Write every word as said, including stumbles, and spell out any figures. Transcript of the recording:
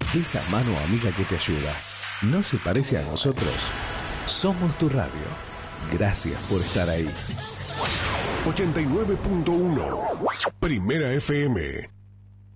Esa mano amiga que te ayuda. No se parece a nosotros. Somos tu radio. Gracias por estar ahí. ochenta y nueve punto uno Primera F M.